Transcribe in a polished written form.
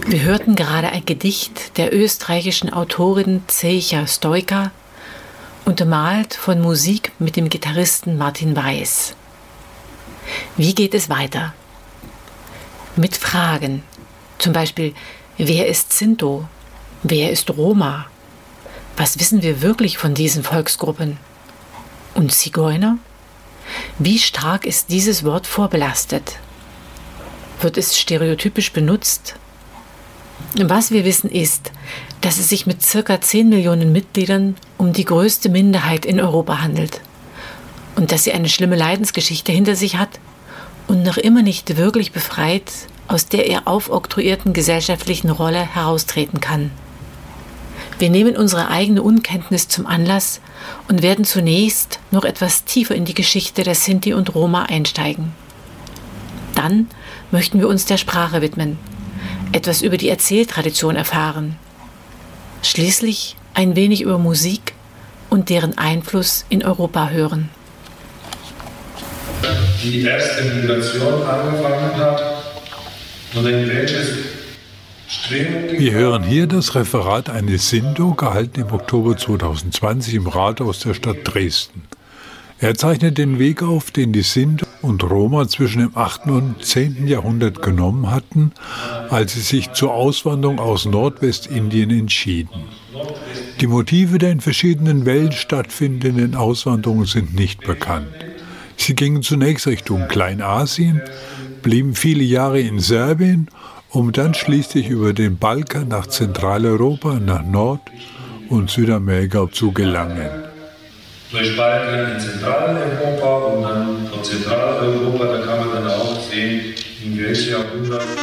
Wir hörten gerade ein Gedicht der österreichischen Autorin Zecha Stojka, untermalt von Musik mit dem Gitarristen Martin Weiß. Wie geht es weiter? Mit Fragen, zum Beispiel, wer ist Sinto? Wer ist Roma? Was wissen wir wirklich von diesen Volksgruppen? Und Zigeuner? Wie stark ist dieses Wort vorbelastet? Wird es stereotypisch benutzt? Was wir wissen ist, dass es sich mit ca. 10 Millionen Mitgliedern um die größte Minderheit in Europa handelt und dass sie eine schlimme Leidensgeschichte hinter sich hat und noch immer nicht wirklich befreit aus der ihr aufoktroyierten gesellschaftlichen Rolle heraustreten kann. Wir nehmen unsere eigene Unkenntnis zum Anlass und werden zunächst noch etwas tiefer in die Geschichte der Sinti und Roma einsteigen. Dann möchten wir uns der Sprache widmen, etwas über die Erzähltradition erfahren, schließlich ein wenig über Musik und deren Einfluss in Europa hören. Die erste Migration angefangen hat und in welches Strömung. Wir hören hier das Referat eines Sinto, gehalten im Oktober 2020 im Rathaus der Stadt Dresden. Er zeichnet den Weg auf, den die Sinti und Roma zwischen dem 8. und 10. Jahrhundert genommen hatten, als sie sich zur Auswanderung aus Nordwestindien entschieden. Die Motive der in verschiedenen Wellen stattfindenden Auswanderungen sind nicht bekannt. Sie gingen zunächst Richtung Kleinasien, blieben viele Jahre in Serbien, um dann schließlich über den Balkan nach Zentraleuropa, nach Nord- und Südamerika zu gelangen. Durch Balkan in Zentraleuropa und dann von Zentraleuropa, da kann man dann auch sehen, in welchem Jahrhundert